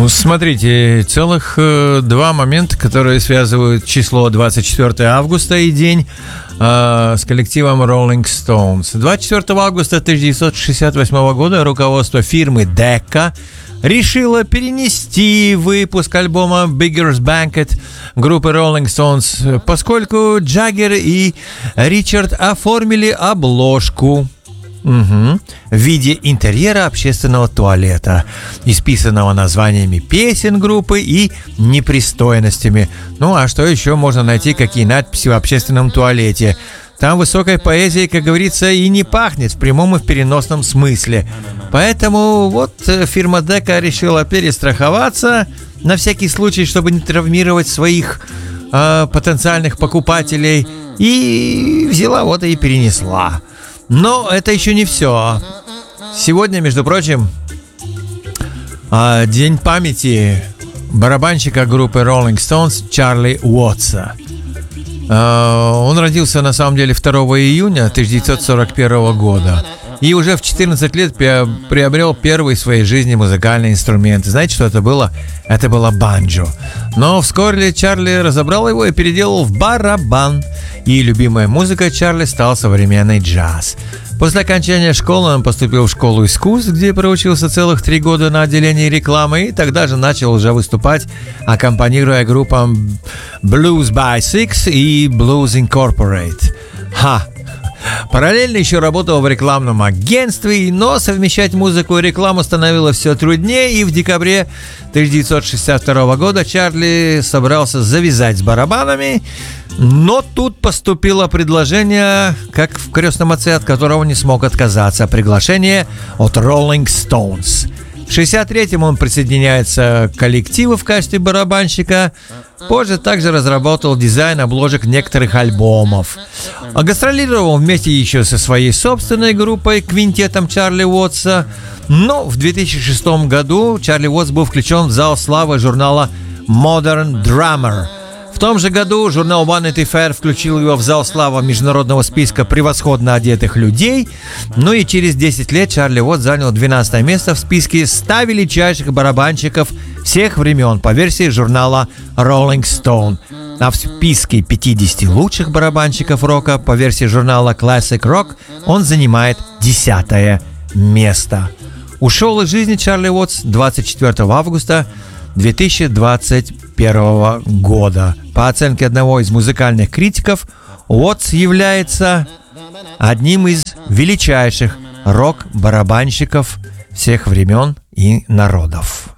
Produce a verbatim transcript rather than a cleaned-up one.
Смотрите, целых э, два момента, которые связывают число двадцать четвёртого августа и день э, с коллективом Rolling Stones. двадцать четвёртого августа тысяча девятьсот шестьдесят восьмого года руководство фирмы Decca решило перенести выпуск альбома Beggar's Banquet группы Rolling Stones, поскольку Джаггер и Ричард оформили обложку Угу. в виде интерьера общественного туалета, исписанного названиями песен группы и непристойностями. Ну а что еще можно найти, какие надписи в общественном туалете? Там высокой поэзией, как говорится, и не пахнет в прямом и в переносном смысле. Поэтому вот фирма Decca решила перестраховаться на всякий случай, чтобы не травмировать своих э, потенциальных покупателей, и взяла вот и перенесла. Но это еще не все. Сегодня, между прочим, день памяти барабанщика группы Rolling Stones Чарли Уотса. Он родился, на самом деле, второго июня тысяча девятьсот сорок первого года. И уже в четырнадцать лет приобрел первый в своей жизни музыкальный инструмент. Знаете, что это было? Это было банджо. Но вскоре Чарли разобрал его и переделал в барабан. И любимой музыкой Чарли стал современный джаз. После окончания школы он поступил в школу искусств, где проучился целых три года на отделении рекламы, и тогда же начал уже выступать, аккомпанируя группам Blues by Six и Blues Incorporated. Ха! Параллельно еще работал в рекламном агентстве, но совмещать музыку и рекламу становилось все труднее, и в декабре тысяча девятьсот шестьдесят второго года Чарли собрался завязать с барабанами, но тут поступило предложение, как в «Крестном отце», от которого не смог отказаться, приглашение от Rolling Stones. В шестьдесят третьем он присоединяется к коллективу в качестве барабанщика. Позже также разработал дизайн обложек некоторых альбомов. А гастролировал вместе еще со своей собственной группой, квинтетом Чарли Уотса. Но в две тысячи шестом году Чарли Уотс был включен в зал славы журнала Modern Drummer. В том же году журнал Vanity Fair включил его в зал славы международного списка превосходно одетых людей. Ну и через десять лет Чарли Уотс занял двенадцатое место в списке ста величайших барабанщиков всех времен по версии журнала Rolling Stone. А в списке пятидесяти лучших барабанщиков рока по версии журнала Classic Rock он занимает десятое место. Ушел из жизни Чарли Уотс двадцать четвёртого августа две тысячи двадцать первого года. По оценке одного из музыкальных критиков, Уотс является одним из величайших рок-барабанщиков всех времен и народов.